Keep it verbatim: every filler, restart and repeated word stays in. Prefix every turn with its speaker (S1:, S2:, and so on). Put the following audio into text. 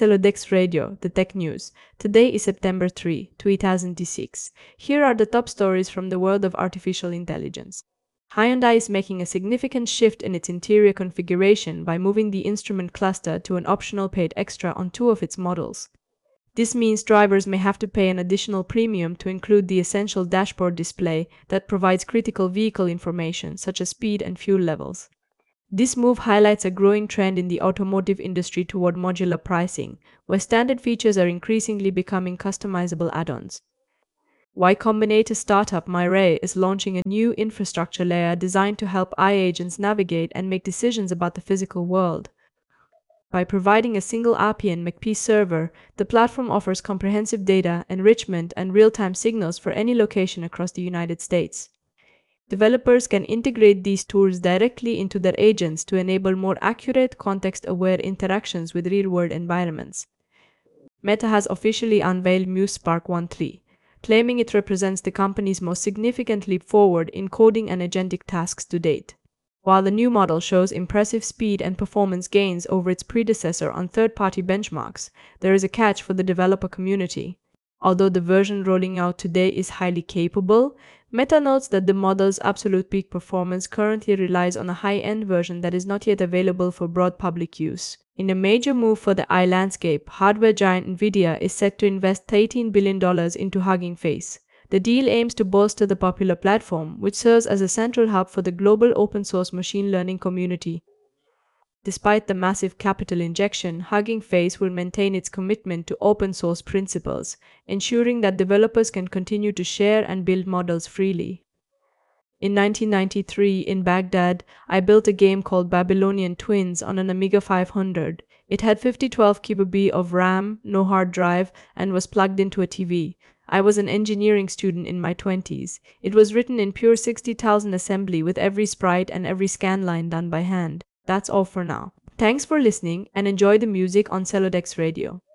S1: Celodex Radio, the tech news. Today is September third, two thousand six. Here are the top stories from the world of artificial intelligence. Hyundai is making a significant shift in its interior configuration by moving the instrument cluster to an optional paid extra on two of its models. This means drivers may have to pay an additional premium to include the essential dashboard display that provides critical vehicle information such as speed and fuel levels. This move highlights a growing trend in the automotive industry toward modular pricing, where standard features are increasingly becoming customizable add-ons. Y Combinator startup Mirai is launching a new infrastructure layer designed to help A I agents navigate and make decisions about the physical world. By providing a single A P I and M C P server, the platform offers comprehensive data, enrichment, and real-time signals for any location across the United States. Developers can integrate these tools directly into their agents to enable more accurate, context-aware interactions with real-world environments. Meta has officially unveiled Muse Spark one point three, claiming it represents the company's most significant leap forward in coding and agentic tasks to date. While the new model shows impressive speed and performance gains over its predecessor on third-party benchmarks, there is a catch for the developer community. Although the version rolling out today is highly capable, Meta notes that the model's absolute peak performance currently relies on a high-end version that is not yet available for broad public use. In a major move for the A I landscape, hardware giant Nvidia is set to invest eighteen billion dollars into Hugging Face. The deal aims to bolster the popular platform, which serves as a central hub for the global open-source machine learning community. Despite the massive capital injection, Hugging Face will maintain its commitment to open-source principles, ensuring that developers can continue to share and build models freely. In nineteen ninety-three, in Baghdad, I built a game called Babylonian Twins on an Amiga five hundred. It had fifty twelve gigabytes of RAM, no hard drive, and was plugged into a T V. I was an engineering student in my twenties. It was written in pure sixty thousand assembly with every sprite and every scan line done by hand. That's all for now. Thanks for listening and enjoy the music on Celodex Radio.